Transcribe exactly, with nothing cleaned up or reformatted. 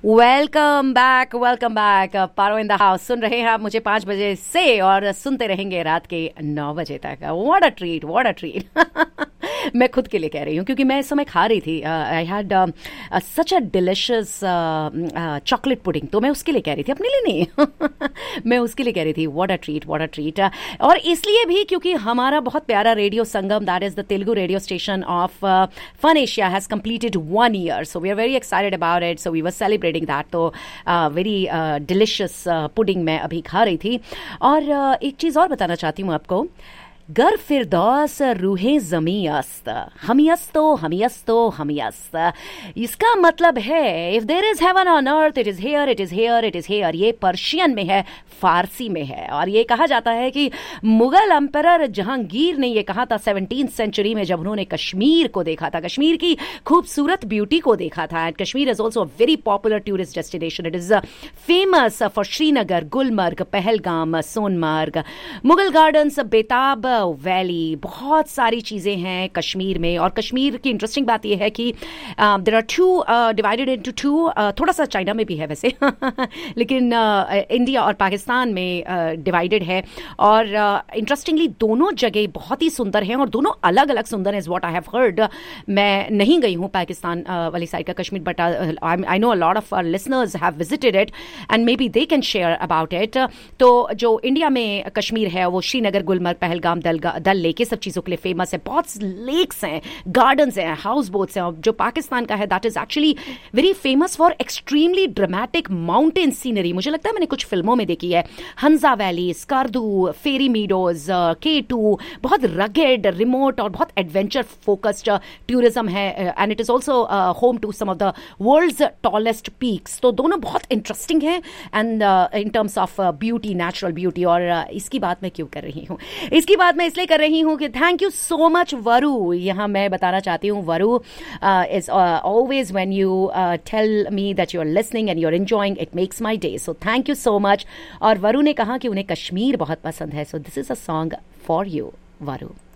Welcome back welcome back Paro in the house सुन रहे हैं आप मुझे पाँच बजे से और सुनते रहेंगे रात के नौ बजे तक। What a treat what a treat मैं खुद के लिए कह रही हूँ क्योंकि मैं इस समय खा रही थी। I had such a delicious chocolate pudding, तो मैं उसके लिए कह रही थी, अपने लिए नहीं मैं उसके लिए कह रही थी। What a treat what a treat और इसलिए भी क्योंकि हमारा बहुत प्यारा radio Sangam, that is the Telugu radio station of fun Asia, has completed one year, so we are very excited about it, so we were celebrating that. तो very delicious pudding मैं अभी खा रही थी। और uh, एक चीज़ और बताना चाहती हूँ आपको, गर फिरदौस रूहे जमी अस्त, हमियस्तो हमियस्तो हमियस्त, इसका मतलब है if there is heaven on earth it is here it is here it is here. ये पर्शियन में है, फारसी में है, और ये कहा जाता है कि मुगल एम्परर जहांगीर ने ये कहा था सेवनटीन सेंचुरी में, जब उन्होंने कश्मीर को देखा था, कश्मीर की खूबसूरत ब्यूटी को देखा था। And Kashmir is also a very popular tourist destination, it is famous for Srinagar, Gulmarg, Pahalgam, Sonamarg, Mughal gardens, बेताब वैली, बहुत सारी चीज़ें हैं कश्मीर में। और कश्मीर की इंटरेस्टिंग बात यह है कि there are two divided into two, थोड़ा सा चाइना में भी है वैसे लेकिन इंडिया uh, और पाकिस्तान में डिवाइडेड uh, है। और इंटरेस्टिंगली uh, दोनों जगह बहुत ही सुंदर हैं और दोनों अलग अलग सुंदर हैं, is what I have heard. मैं नहीं गई हूँ पाकिस्तान uh, वाली साइड का Kashmir, but I know a lot of listeners have visited it and may be they can share about it. तो जो इंडिया में कश्मीर है वो श्रीनगर, गुलमर्ग, पहलगाम, दल लेक, सब चीज़ों के लिए फेमस है। बहुत लेक्स हैं, गार्डन्स हैं, हाउस बोट्स हैं। जो पाकिस्तान का है that is actually very famous for extremely dramatic mountain scenery. मुझे लगता है मैंने कुछ फिल्मों में देखी है, हंजा वैली, स्कार्दू, फेरी मीडोज, के टू, बहुत रगेड, रिमोट और बहुत एडवेंचर फोकस्ड टूरिज्म है। And it is also home to some of the world's tallest peaks. तो दोनों बहुत इंटरेस्टिंग हैं and in terms of beauty, natural beauty. और uh, इसकी बात मैं क्यों कर रही हूँ, इसकी बात मैं इसलिए कर रही हूँ कि थैंक यू सो मच वरु। यहाँ मैं बताना चाहती हूँ, वरु is always when you tell me that you are listening and you are enjoying, it makes my day, so thank you so much. और वरु ने कहा कि उन्हें कश्मीर बहुत पसंद है, so this is a song for you वरु।